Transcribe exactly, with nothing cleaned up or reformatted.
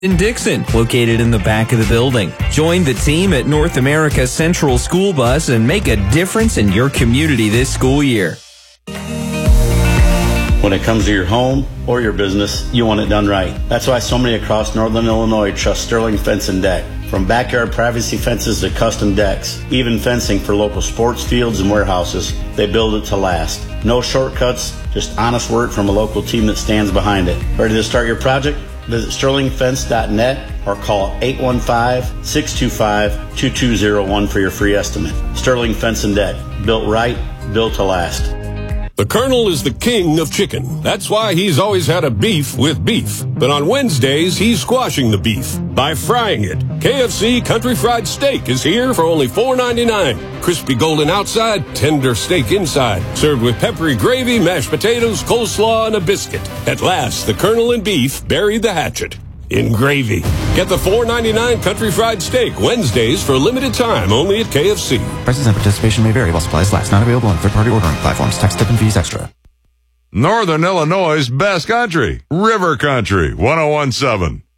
in Dixon, located in the back of the building. Join the team at North America Central School Bus and make a difference in your community this school year. When it comes to your home or your business, you want it done right. That's why so many across Northern Illinois trust Sterling Fence and Deck. From backyard privacy fences to custom decks, even fencing for local sports fields and warehouses, they build it to last. No shortcuts, just honest work from a local team that stands behind it. Ready to start your project? Visit sterling fence dot net or call eight one five, six two five, two two zero one for your free estimate. Sterling Fence and Deck, built right, built to last. The Colonel is the king of chicken. That's why he's always had a beef with beef. But on Wednesdays, he's squashing the beef by frying it. K F C Country Fried Steak is here for only four ninety-nine. Crispy golden outside, tender steak inside. Served with peppery gravy, mashed potatoes, coleslaw, and a biscuit. At last, the Colonel and beef buried the hatchet in gravy. Get the four ninety-nine Country Fried Steak Wednesdays for a limited time only at K F C. Prices and participation may vary while supplies last. Not available on third-party ordering platforms. Tax, tip, and fees extra. Northern Illinois' best country, River Country, one oh one point seven.